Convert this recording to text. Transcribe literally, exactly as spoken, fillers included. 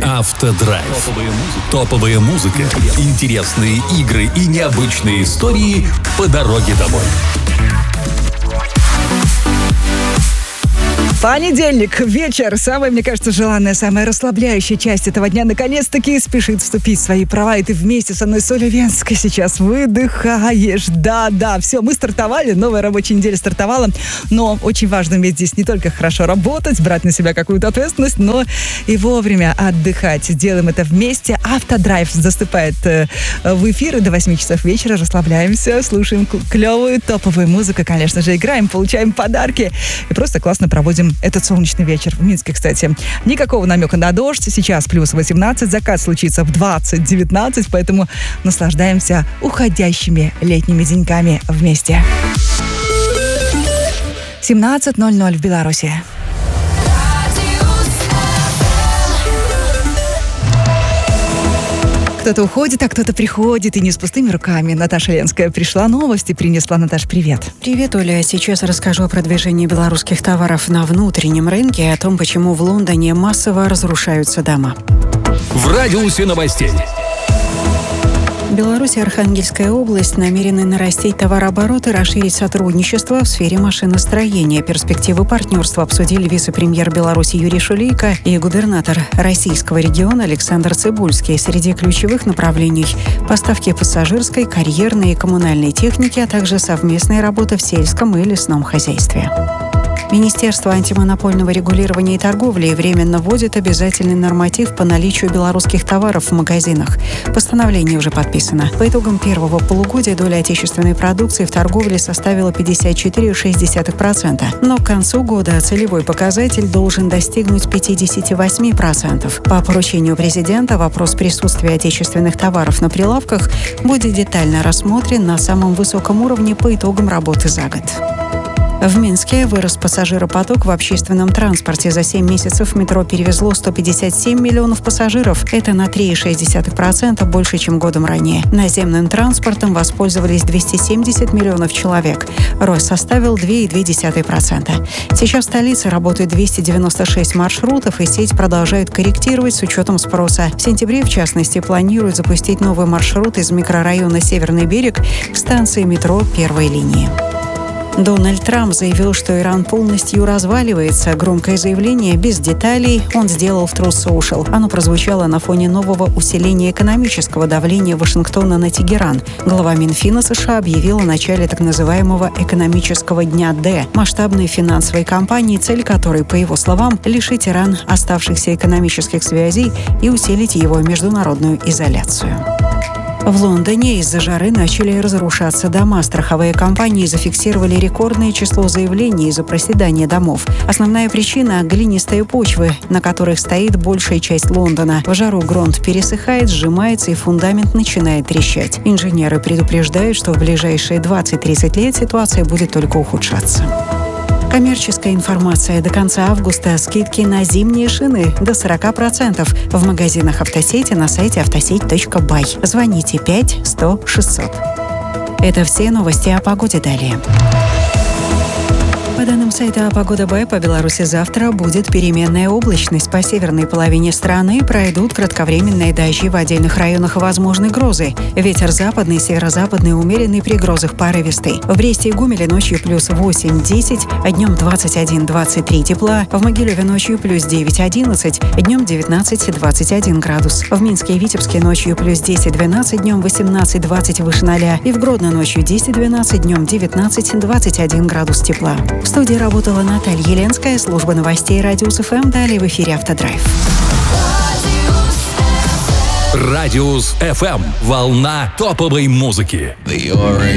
Автодрайв. Топовая музыка, интересные игры и необычные истории по дороге домой. Понедельник, вечер. Самая, мне кажется, желанная, самая расслабляющая часть этого дня наконец-таки спешит вступить в свои права. И ты вместе со мной, Соля Венская, сейчас выдыхаешь. Да-да, все, мы стартовали, новая рабочая неделя стартовала. Но очень важно уметь здесь не только хорошо работать, брать на себя какую-то ответственность, но и вовремя отдыхать. Делаем это вместе. Автодрайв заступает в эфир и до восьми часов вечера. Расслабляемся, слушаем клевую топовую музыку, конечно же, играем, получаем подарки и просто классно проводим этот солнечный вечер. В Минске, кстати, никакого намека на дождь. Сейчас плюс восемнадцать, закат случится в двадцать девятнадцать, поэтому наслаждаемся уходящими летними деньками вместе. семнадцать ноль ноль в Беларуси. Кто-то уходит, а кто-то приходит, и не с пустыми руками. Наташа Ленская пришла, новости принесла. Наташ, привет. Привет, Оля. Сейчас расскажу о продвижении белорусских товаров на внутреннем рынке и о том, почему в Лондоне массово разрушаются дома. В радиусе новостей. Беларусь и Архангельская область намерены нарастить товарооборот и расширить сотрудничество в сфере машиностроения. Перспективы партнерства обсудили вице-премьер Беларуси Юрий Шулейко и губернатор российского региона Александр Цыбульский. Среди ключевых направлений – поставки пассажирской, карьерной и коммунальной техники, а также совместная работа в сельском и лесном хозяйстве. Министерство антимонопольного регулирования и торговли временно вводит обязательный норматив по наличию белорусских товаров в магазинах. Постановление уже подписано. По итогам первого полугодия доля отечественной продукции в торговле составила пятьдесят четыре целых шесть десятых процента. Но к концу года целевой показатель должен достигнуть пятьдесят восемь процентов. По поручению президента вопрос присутствия отечественных товаров на прилавках будет детально рассмотрен на самом высоком уровне по итогам работы за год. В Минске вырос пассажиропоток в общественном транспорте. За семь месяцев метро перевезло сто пятьдесят семь миллионов пассажиров. Это на три целых шесть десятых процента больше, чем годом ранее. Наземным транспортом воспользовались двести семьдесят миллионов человек. Рост составил два целых две десятых процента. Сейчас в столице работают двести девяносто шесть маршрутов, и сеть продолжают корректировать с учетом спроса. В сентябре, в частности, планируют запустить новый маршрут из микрорайона «Северный берег» к станции метро первой линии. Дональд Трамп заявил, что Иран полностью разваливается. Громкое заявление без деталей он сделал в Truth Social. Оно прозвучало на фоне нового усиления экономического давления Вашингтона на Тегеран. Глава Минфина США объявил о начале так называемого экономического дня Д, масштабной финансовой кампании, цель которой, по его словам, лишить Иран оставшихся экономических связей и усилить его международную изоляцию. В Лондоне из-за жары начали разрушаться дома. Страховые компании зафиксировали рекордное число заявлений из-за проседания домов. Основная причина – глинистые почвы, на которых стоит большая часть Лондона. В жару грунт пересыхает, сжимается и фундамент начинает трещать. Инженеры предупреждают, что в ближайшие двадцать-тридцать лет ситуация будет только ухудшаться. Коммерческая информация. До конца августа скидки на зимние шины до сорок процентов в магазинах автосети на сайте автосеть точка бай. Звоните пять сто шестьсот. Это все новости о погоде далее. По данным сайта «Погода Бай», по Беларуси завтра будет переменная облачность. По северной половине страны пройдут кратковременные дожди в отдельных районах и возможны грозы. Ветер западный, северо-западный, умеренный, при грозах порывистый. В Бресте и Гомеле ночью плюс восемь-десять, а днем двадцать один - двадцать три тепла. В Могилеве ночью плюс девять-одиннадцать, днем девятнадцать - двадцать один градус. В Минске и Витебске ночью плюс десять-двенадцать, днем восемнадцать-двадцать выше ноля. И в Гродно ночью десять-двенадцать, днем девятнадцать - двадцать один градус тепла. В студии работала Наталья Еленская, служба новостей Радиус эф эм. Далее в эфире «Автодрайв». Радиус эф эм. Волна топовой музыки.